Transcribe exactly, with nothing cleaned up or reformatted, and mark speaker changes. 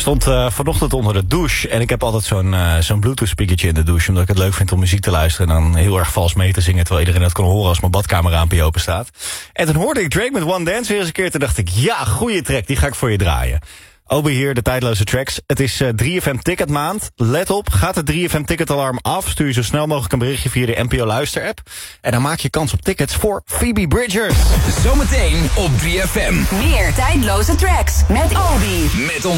Speaker 1: stond uh, vanochtend onder de douche. En ik heb altijd zo'n uh, zo'n Bluetooth speakertje in de douche. Omdat ik het leuk vind om muziek te luisteren. En dan heel erg vals mee te zingen. Terwijl iedereen dat kan horen als mijn badkamerraampje open staat. En toen hoorde ik Drake met One Dance weer eens een keer. Toen dacht ik, ja, goede track. Die ga ik voor je draaien. Obi hier, de tijdloze tracks. Het is uh, drie F M Ticketmaand. Let op, gaat het drie F M Ticketalarm af? Stuur je zo snel mogelijk een berichtje via de N P O Luister-app. En dan maak je kans op tickets voor Phoebe Bridgers.
Speaker 2: Zometeen op drie F M.
Speaker 3: Meer tijdloze tracks met Obi.
Speaker 2: Met